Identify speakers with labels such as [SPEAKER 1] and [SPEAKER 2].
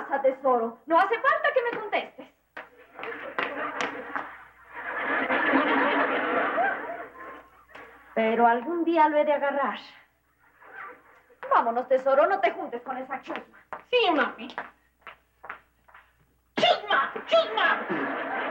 [SPEAKER 1] pasa, tesoro? No hace falta que me contestes. Pero algún día lo he de agarrar. Vámonos, tesoro, no te juntes con esa chusma.
[SPEAKER 2] Sí, mami. ¡Chusma! ¡Chusma!